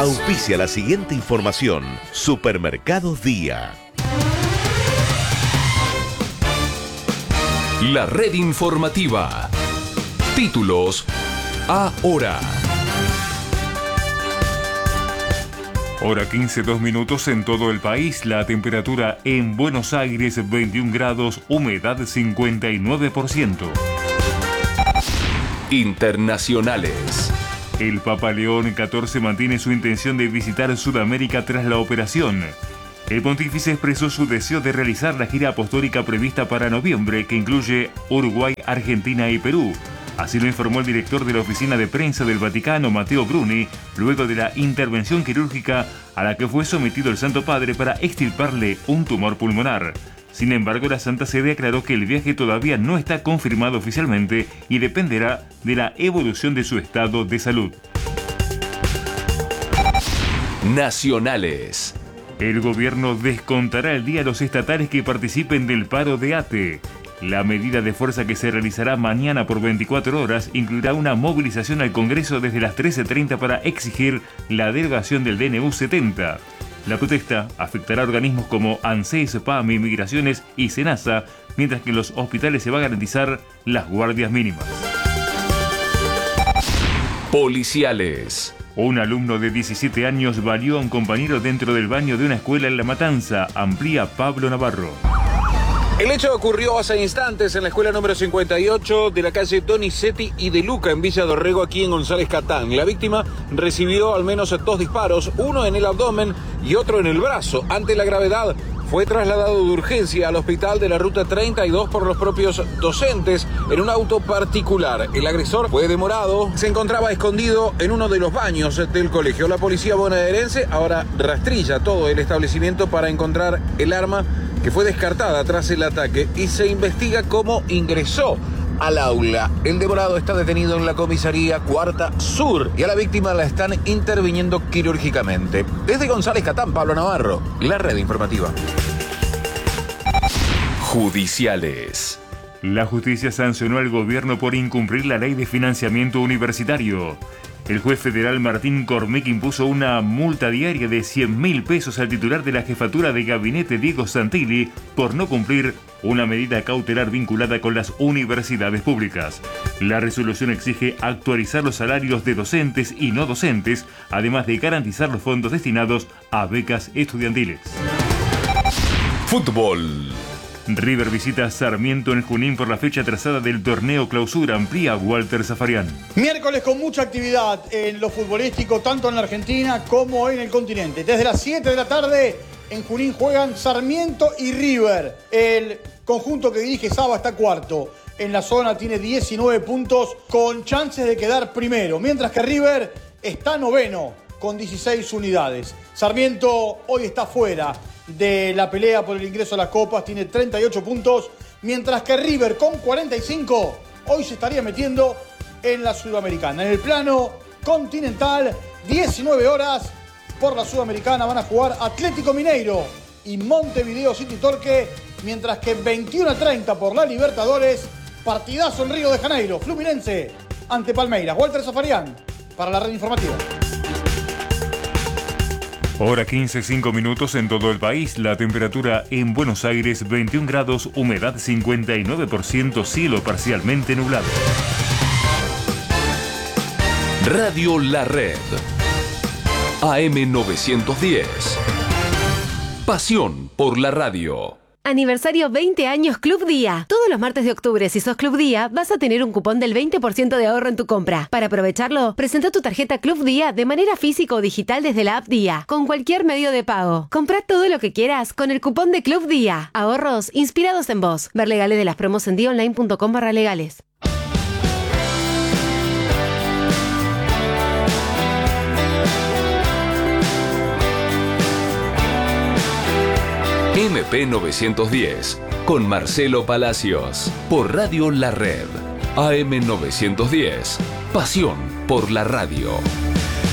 Auspicia la siguiente información. Supermercados Día. La red informativa. Títulos ahora. Hora 15, 2 minutos en todo el país. La temperatura en Buenos Aires 21 grados, humedad 59%. Internacionales. El Papa León XIV mantiene su intención de visitar Sudamérica tras la operación. El pontífice expresó su deseo de realizar la gira apostólica prevista para noviembre, que incluye Uruguay, Argentina y Perú. Así lo informó el director de la oficina de prensa del Vaticano, Matteo Bruni, luego de la intervención quirúrgica a la que fue sometido el Santo Padre para extirparle un tumor pulmonar. Sin embargo, la Santa Sede aclaró que el viaje todavía no está confirmado oficialmente y dependerá de la evolución de su estado de salud. Nacionales. El gobierno descontará el día a los estatales que participen del paro de ATE. La medida de fuerza que se realizará mañana por 24 horas incluirá una movilización al Congreso desde las 13:30 para exigir la derogación del DNU 70. La protesta afectará a organismos como ANSES, PAMI, Migraciones y SENASA, mientras que en los hospitales se va a garantizar las guardias mínimas. Policiales. Un alumno de 17 años baleó a un compañero dentro del baño de una escuela en La Matanza, amplía Pablo Navarro. El hecho ocurrió hace instantes en la escuela número 58 de la calle Donizetti y de Luca en Villa Dorrego, aquí en González Catán. La víctima recibió al menos 2 disparos, uno en el abdomen y otro en el brazo. Ante la gravedad, fue trasladado de urgencia al hospital de la Ruta 32 por los propios docentes en un auto particular. El agresor fue demorado, se encontraba escondido en uno de los baños del colegio. La policía bonaerense ahora rastrilla todo el establecimiento para encontrar el arma que fue descartada tras el ataque y se investiga cómo ingresó al aula. El demorado está detenido en la comisaría Cuarta Sur y a la víctima la están interviniendo quirúrgicamente. Desde González Catán, Pablo Navarro, la red informativa. Judiciales. La justicia sancionó al gobierno por incumplir la ley de financiamiento universitario. El juez federal Martín Cormick impuso una multa diaria de 100.000 pesos al titular de la jefatura de gabinete Diego Santilli por no cumplir una medida cautelar vinculada con las universidades públicas. La resolución exige actualizar los salarios de docentes y no docentes, además de garantizar los fondos destinados a becas estudiantiles. Fútbol. River visita a Sarmiento en Junín por la fecha trazada del torneo Clausura, amplía Walter Zafarian. Miércoles con mucha actividad en lo futbolístico, tanto en la Argentina como en el continente. Desde las 7 de la tarde en Junín juegan Sarmiento y River. El conjunto que dirige Saba está cuarto. En la zona tiene 19 puntos con chances de quedar primero, mientras que River está noveno con 16 unidades. Sarmiento hoy está fuera de la pelea por el ingreso a las copas, tiene 38 puntos, mientras que River con 45 hoy se estaría metiendo en la Sudamericana. En el plano continental, 19 horas por la Sudamericana van a jugar Atlético Mineiro y Montevideo City Torque, mientras que 21:30 por la Libertadores, partidazo en Río de Janeiro, Fluminense ante Palmeiras. Walter Zafarian para la red informativa. Hora 15, 5 minutos en todo el país. La temperatura en Buenos Aires 21 grados, humedad 59%, cielo parcialmente nublado. Radio La Red. AM 910. Pasión por la radio. Aniversario 20 años Club Día. Todos los martes de octubre, si sos Club Día, vas a tener un cupón del 20% de ahorro en tu compra. Para aprovecharlo, presenta tu tarjeta Club Día de manera física o digital desde la app Día, con cualquier medio de pago. Comprá todo lo que quieras con el cupón de Club Día. Ahorros inspirados en vos. Ver legales de las promos en dionline.com/legales. MP 910 con Marcelo Palacios por Radio La Red. AM 910. Pasión por la radio.